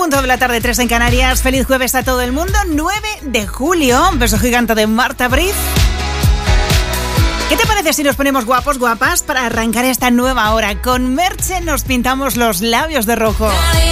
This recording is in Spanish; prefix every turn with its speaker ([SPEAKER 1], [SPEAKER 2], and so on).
[SPEAKER 1] punto de la tarde, 3 en Canarias. Feliz jueves a todo el mundo, 9 de julio. Un beso gigante de Marta Briz. ¿Qué te parece si nos ponemos guapos, guapas para arrancar esta nueva hora? Con Merche nos pintamos los labios de rojo.